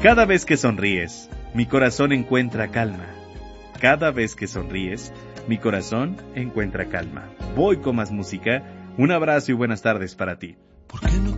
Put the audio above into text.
Cada vez que sonríes, mi corazón encuentra calma. Cada vez que sonríes, mi corazón encuentra calma. Voy con más música. Un abrazo y buenas tardes para ti. ¿Por qué no